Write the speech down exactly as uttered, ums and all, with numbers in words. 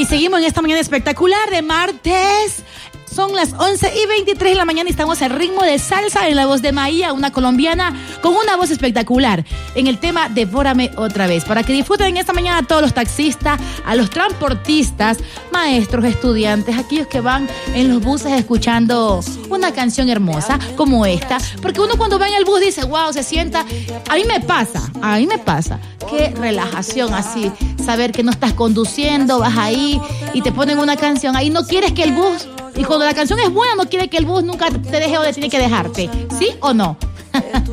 Y seguimos en esta mañana espectacular de martes. Son las once y veintitrés de la mañana y estamos al ritmo de salsa en la voz de Maía, una colombiana con una voz espectacular en el tema Devórame otra vez. Para que disfruten en esta mañana a todos los taxistas, a los transportistas, maestros, estudiantes, aquellos que van en los buses escuchando una canción hermosa como esta. Porque uno cuando va en el bus dice, wow, se sienta. A mí me pasa, a mí me pasa. Qué relajación así, saber que no estás conduciendo, vas ahí y te ponen una canción. Ahí no quieres que el bus... Y cuando la canción es buena, no quiere que el bus nunca te deje donde tiene que dejarte. ¿Sí o no?